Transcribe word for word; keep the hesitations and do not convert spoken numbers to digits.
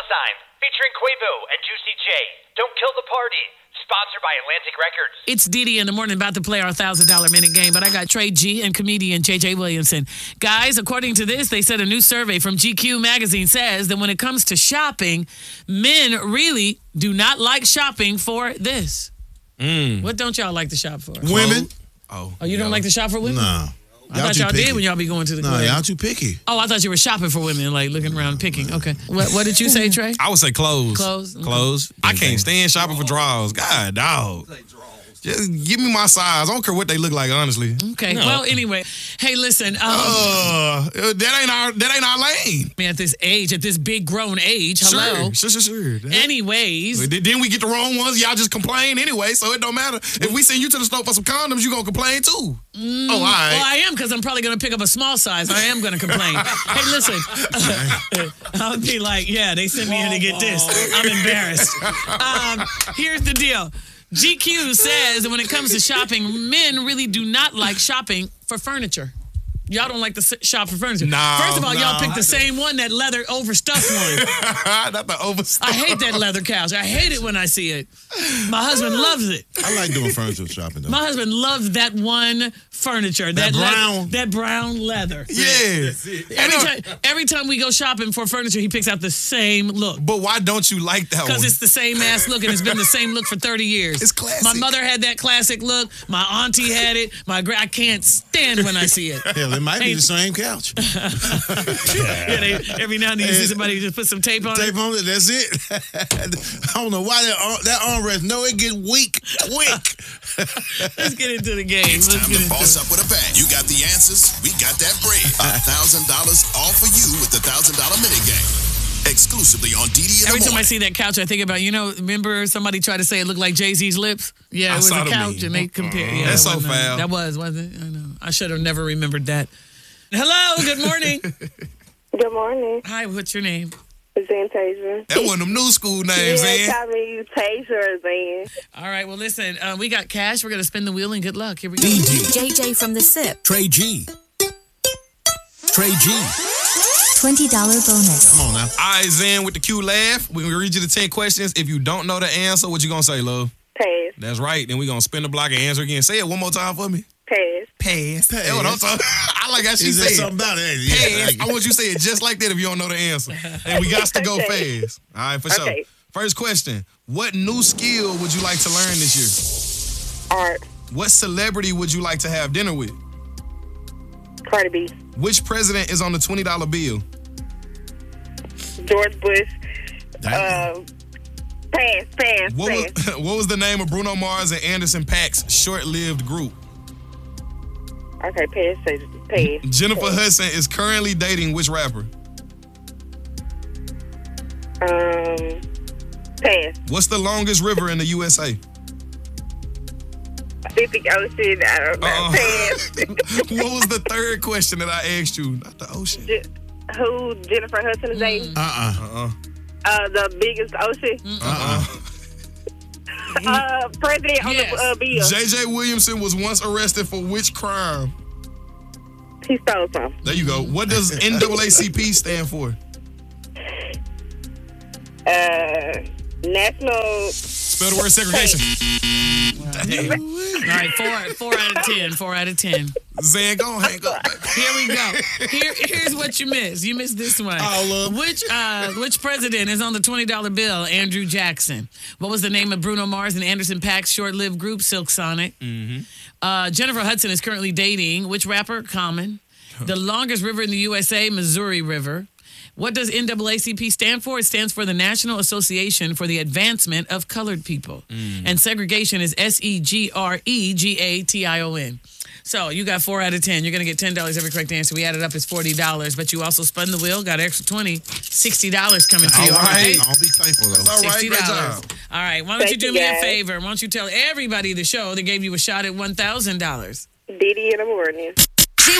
Signs, featuring Quavo and Juicy J. Don't Kill the Party, sponsored by Atlantic Records. It's Didi in the morning, about to play our one thousand dollars minute game, but I got Trey G and comedian J J Williamson. Guys, according to this, they said a new survey from G Q magazine says that when it comes to shopping, men really do not like shopping for this. Mm. What don't y'all like to shop for? Women. Oh, Oh, you don't like to shop for women? No. I thought y'all did when y'all be going to the No, club. y'all too picky. Oh, I thought you were shopping for women, like looking around picking. Okay. What, what did you say, Trey? I would say clothes. Clothes? Okay. Clothes. I can't stand shopping for drawers. God, dog. Just give me my size. I don't care what they look like, honestly. Okay. No. Well, anyway, hey, listen. Um, Uh, that ain't our that ain't our lane. at this age, at this big grown age, hello. Sure, sure, sure. sure. Anyways, Then we get the wrong ones. Y'all just complain anyway, so it don't matter. If we send you to the store for some condoms, you gonna complain too. mm, oh, all right. well, I am because I'm probably going to pick up a small size. I am going to complain. Hey, listen. I'll be like, yeah, they sent me here to get this. I'm embarrassed. Um, here's the deal. G Q says that when it comes to shopping, men really do not like shopping for furniture. Y'all don't like to s- shop for furniture. No, First of all, no. y'all picked the same one, that leather overstuffed one. Not the overstuff. I hate that leather couch. I hate it when I see it. My husband loves it. I like doing furniture shopping, though. My husband loves that one furniture. That leather- brown- that brown leather. Yeah. Every time, every time we go shopping for furniture, he picks out the same look. But why don't you like that one? Because it's the same ass look, and it's been the same look for thirty years. It's classic. My mother had that classic look. My auntie had it. My gra- I can't stand when I see it. Hell, it might be Hey. the same couch. Yeah, they, every now and then you see somebody just put some tape on Tape it. on it, that's it. I don't know why that arm, that armrest, no, it get weak, quick. Let's get into the game. It's Let's time get to into boss it. up with a bang. You got the answers. We got that bread. A thousand dollars all for you with the thousand dollar mini game. Exclusively on D D in Every the time I morning. see that couch, I think about, you know, remember somebody tried to say it looked like Jay-Z's lips? Yeah, I it was saw a the couch, meme. and they compared. Yeah, That's that so wasn't- foul. That was, wasn't it? I know. I should have never remembered that. Hello, good morning. Good morning. Hi, what's your name? Zan Taser. That one of them new school names, Yeah, man. call me Taser, Zan. All right, well, listen, uh, we got cash. We're going to spin the wheel, and good luck. Here we go. J J from the SIP. Trey G. Trey G. twenty dollars bonus. Come on now. All right, Zen, with the Q laugh, we're going to read you the ten questions. If you don't know the answer, what you going to say, love? Pass. That's right. Then we're going to spin the block and answer again. Say it one more time for me. Pass. Pass. That's what I'm talking. I like how she Is there said it. something about it? Yeah, Pass. I want you to say it just like that if you don't know the answer. And we got to go Okay. fast. All right, for sure. Okay. First question. What new skill would you like to learn this year? Art. What celebrity would you like to have dinner with? Cardi B. Which president is on the twenty dollar bill? George Bush. Damn. Uh, pass. Pass. What pass. was, what was the name of Bruno Mars and Anderson .Paak's short-lived group? Okay, pass. Taser. Pass. Jennifer Hudson is currently dating which rapper? Um, pass. What's the longest river in the U S A? Pacific Ocean. I don't know. Uh-uh. Pass. What was the third question that I asked you? Not the ocean. Je- Who Jennifer Hudson is dating? Uh-uh. Uh-uh. Uh, the biggest ocean. Uh-uh. Uh, president on Yes. the uh, bill. J J Williamson was once arrested for which crime? He stole some. There you go. What does N double A C P stand for? Uh, national. Spell the word segregation. All right, four, four out of ten. Four out of ten. Zan, go on, hang up. Here we go. Here, here's what you missed. You missed this one. Oh, look. Which uh, which president is on the twenty dollar bill? Andrew Jackson. What was the name of Bruno Mars and Anderson .Paak's short-lived group, Silk Sonic? Mm-hmm. Uh, Jennifer Hudson is currently dating which rapper? Common. The longest river in the U S A, Missouri River. What does N double A C P stand for? It stands for the National Association for the Advancement of Colored People. And segregation is S E G R E G A T I O N. So you got four out of ten. You're going to get ten dollars every correct answer. We added up as forty dollars, but you also spun the wheel, got an extra twenty, sixty dollars coming to you. All right. I'll be thankful, though. All right, sixty great dollars. job. All right, why don't you Thank do you, me a guys. favor? Why don't you tell everybody the show that gave you a shot at one thousand dollars? Diddy in the morning.